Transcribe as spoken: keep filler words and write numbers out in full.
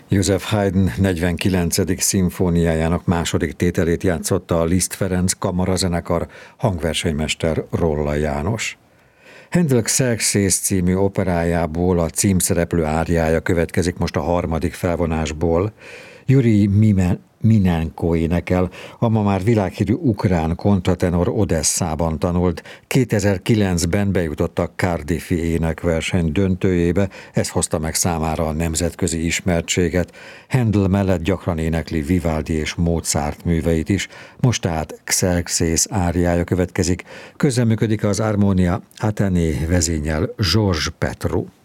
József Haydn negyvenkilencedik szimfóniájának második tételét játszotta a Liszt Ferenc kamarazenekar, hangversenymester Rolla János. Handel Xerxes című operájából a címszereplő áriája következik most a harmadik felvonásból. Jurij Minenko énekel, a ma már világhírű ukrán kontratenor Odesszában tanult. kétezer-kilencben bejutott a Cardiffi énekverseny döntőjébe, ez hozta meg számára a nemzetközi ismertséget. Handel mellett gyakran énekli Vivaldi és Mozart műveit is, most tehát Xerxes áriája következik. Közreműködik az Armonia Athénée vezényel Georges Petru.